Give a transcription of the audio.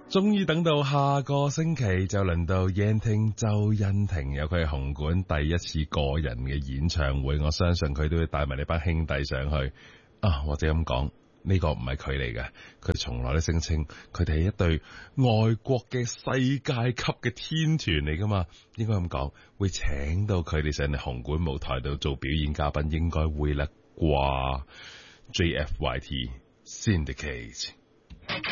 終於等到下個星期就輪到燕聽周欣婷有佢紅館第一次個人嘅演唱會，我相信佢都會帶埋呢班兄弟上去啊，或者咁講，呢個唔係佢嚟嘅，佢從來都聲稱佢哋係一隊外國嘅世界級嘅天團嚟噶嘛，應該咁講，會請到佢哋上嚟紅館舞台度做表演嘉賓，應該會啦啩。JFYT Syndicate。